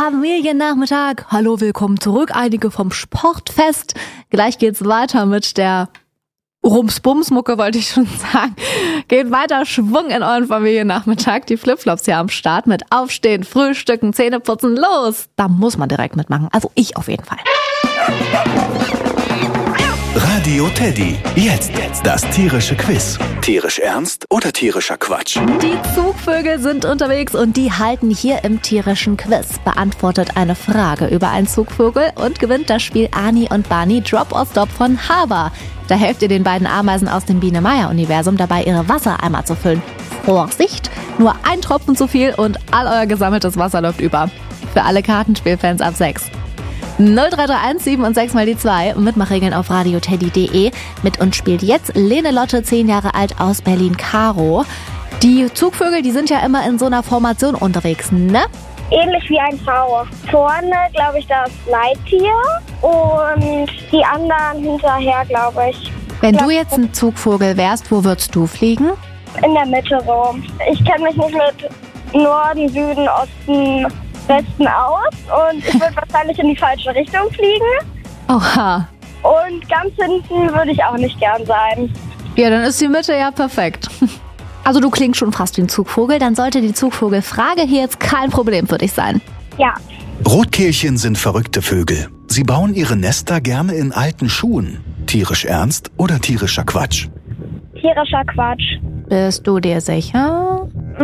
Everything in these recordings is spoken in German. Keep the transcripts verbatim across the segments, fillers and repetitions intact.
Familiennachmittag. Hallo, willkommen zurück. Einige vom Sportfest. Gleich geht's weiter mit der Rums-Bums-Mucke, wollte ich schon sagen. Geht weiter Schwung in euren Familiennachmittag. Die Flipflops hier am Start mit Aufstehen, Frühstücken, Zähneputzen. Los! Da muss man direkt mitmachen. Also ich auf jeden Fall. Radio Teddy. Jetzt das tierische Quiz. Tierisch ernst oder tierischer Quatsch? Die Zugvögel sind unterwegs und die halten hier im tierischen Quiz. Beantwortet eine Frage über einen Zugvogel und gewinnt das Spiel Ani und Barney Drop or Stop von Haba. Da helft ihr den beiden Ameisen aus dem Biene-Meier-Universum dabei, ihre Wassereimer zu füllen. Vorsicht, nur ein Tropfen zu viel und all euer gesammeltes Wasser läuft über. Für alle Kartenspielfans ab sechs. null drei drei eins sieben und sechs mal die zwei. Mitmachregeln auf radioteddy punkt de. Mit uns spielt jetzt Lene Lotte, zehn Jahre alt, aus Berlin-Karo. Die Zugvögel, die sind ja immer in so einer Formation unterwegs, ne? Ähnlich wie ein V. Vorne, glaube ich, das Leittier und die anderen hinterher, glaube ich. Wenn du jetzt ein Zugvogel wärst, wo würdest du fliegen? In der Mitte so. Ich kenne mich nicht mit Norden, Süden, Osten, Westen aus und ich würde wahrscheinlich in die falsche Richtung fliegen. Oha. Und ganz hinten würde ich auch nicht gern sein. Ja, dann ist die Mitte ja perfekt. Also du klingst schon fast wie ein Zugvogel, dann sollte die Zugvogelfrage hier jetzt kein Problem für dich sein. Ja. Rotkehlchen sind verrückte Vögel. Sie bauen ihre Nester gerne in alten Schuhen. Tierisch ernst oder tierischer Quatsch? Tierischer Quatsch. Bist du dir sicher?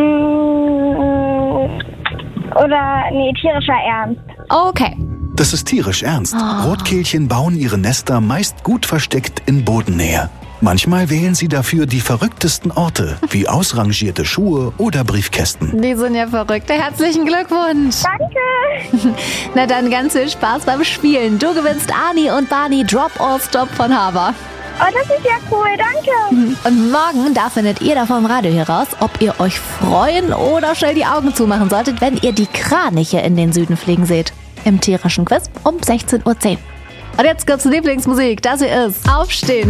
Mmh, oder, nee, tierischer Ernst. Okay. Das ist tierisch ernst. Oh. Rotkehlchen bauen ihre Nester meist gut versteckt in Bodennähe. Manchmal wählen sie dafür die verrücktesten Orte, wie ausrangierte Schuhe oder Briefkästen. Die sind ja verrückt. Herzlichen Glückwunsch. Danke. Na dann ganz viel Spaß beim Spielen. Du gewinnst Ani und Barney Drop or Stop von Haba. Oh, das ist ja cool, danke. Und morgen, da findet ihr da vom Radio hier raus, ob ihr euch freuen oder schnell die Augen zumachen solltet, wenn ihr die Kraniche in den Süden fliegen seht. Im tierischen Quiz um sechzehn Uhr zehn. Und jetzt gibt's Lieblingsmusik. Das hier ist Aufstehen.